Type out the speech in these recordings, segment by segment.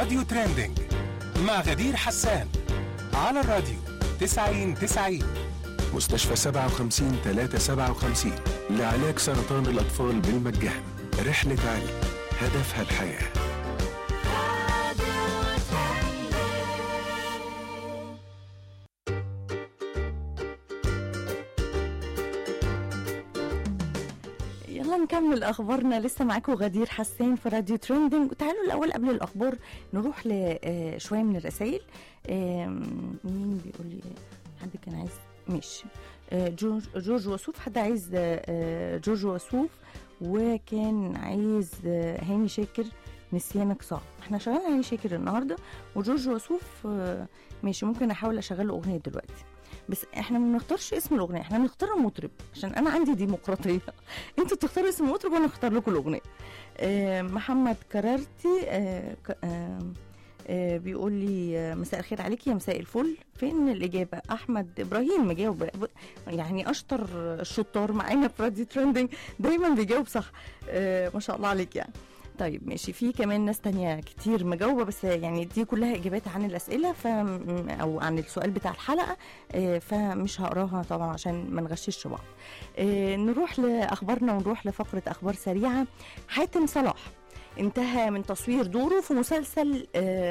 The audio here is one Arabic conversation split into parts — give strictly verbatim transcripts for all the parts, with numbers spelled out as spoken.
راديو تريندينج مع غدير حسان على الراديو تسعين تسعين. مستشفى سبعة وخمسين ثلاثة سبعة وخمسين لعلاج سرطان الأطفال بالمجان. رحلة علم هدفها الحياة. يلا نكمل اخبارنا، لسه معاكم غدير حسان في راديو تريندينج. وتعالوا الاول قبل الاخبار نروح لشويه من الرسائل. مين بيقول لي؟ حد كان عايز ماشي جورج, جورج وسوف، حد عايز جورج وسوف، وكان عايز هاني شاكر نسيانك صعب. احنا شغالين هاني شاكر النهارده، وجورج وسوف ماشي، ممكن احاول اشغل له اغنيه دلوقتي، بس احنا ما بنختارش اسم الاغنيه، احنا بنختار المطرب عشان انا عندي ديمقراطيه. انتوا تختاروا اسم المطرب وانا اختار لكم الاغنيه. اه محمد كرارتي اه اه اه بيقول لي مساء الخير عليكي يا مساء الفل. فين الاجابه؟ احمد ابراهيم مجاوب، يعني اشطر الشطار معانا في راديو تريندينج، دايما بيجاوب صح. اه ما شاء الله عليك يعني. طيب ماشي، في كمان ناس تانية كتير مجاوبة، بس يعني دي كلها إجابات عن الأسئلة ف أو عن السؤال بتاع الحلقة، فمش هقراها طبعا عشان ما نغشش بعض. نروح لأخبارنا ونروح لفقرة أخبار سريعة. حاتم صلاح انتهى من تصوير دوره في مسلسل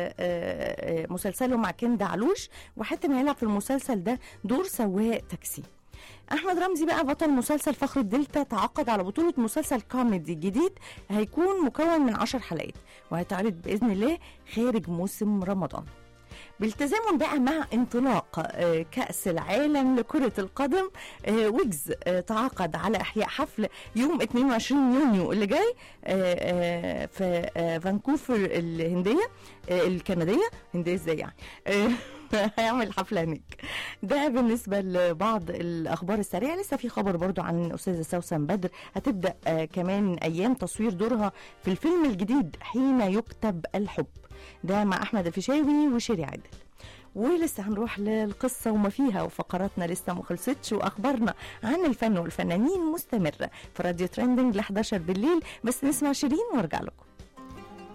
مسلسله مع كندا علوش، وحاتم هيلعب في المسلسل ده دور سواق تاكسي. احمد رمزي بقى بطل مسلسل فخر الدلتا تعاقد على بطولة مسلسل كوميدي جديد هيكون مكون من عشر حلقات، وهيتعرض بإذن الله خارج موسم رمضان. بالتزامن بقى مع انطلاق كأس العالم لكرة القدم، ويجز تعاقد على إحياء حفل يوم اثنين وعشرين يونيو اللي جاي في فانكوفر الهندية الكندية. هندية ازاي يعني؟ هيعمل حفلة هناك. ده بالنسبة لبعض الأخبار السريعة. لسه في خبر برضو عن أستاذة سوسن بدر، هتبدأ كمان أيام تصوير دورها في الفيلم الجديد حين يكتب الحب، ده مع أحمد الفيشاوي وشيري عادل. ولسه هنروح للقصة وما فيها، وفقراتنا لسه ما خلصتش، وأخبارنا عن الفن والفنانين مستمرة في راديو تريندينج ل حداشر بالليل. بس نسمع شيرين وارجع لكم.